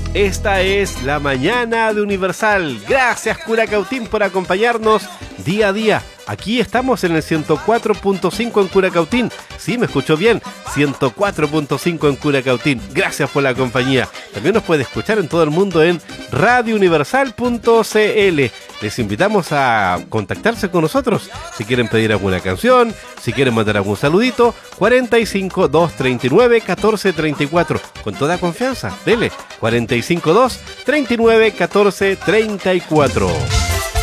Esta es la mañana de Universal. Gracias, Curacautín, por acompañarnos día a día. Aquí estamos en el 104.5 en Curacautín. Sí, me escuchó bien. 104.5 en Curacautín. Gracias por la compañía. También nos puede escuchar en todo el mundo en radiouniversal.cl. Les invitamos a contactarse con nosotros. Si quieren pedir alguna canción, si quieren mandar algún saludito, 45 239 1434. Con toda confianza, dele. 45 239 1434.